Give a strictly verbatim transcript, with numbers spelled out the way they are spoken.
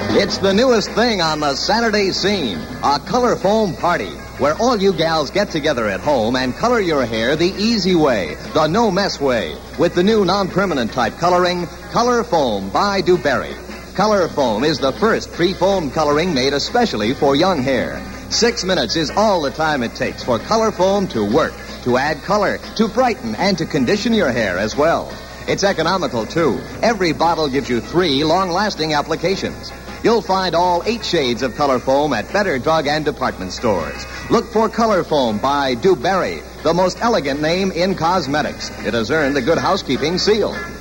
It's the newest thing on the Saturday scene, a color foam party, where all you gals get together at home and color your hair the easy way, the no-mess way, with the new non-permanent type coloring, Color Foam by DuBarry. Color Foam is the first pre-foam coloring made especially for young hair. Six minutes is all the time it takes for Color Foam to work, to add color, to brighten, and to condition your hair as well. It's economical, too. Every bottle gives you three long-lasting applications. You'll find all eight shades of Color Foam at better drug and department stores. Look for Color Foam by DuBarry, the most elegant name in cosmetics. It has earned the Good Housekeeping seal.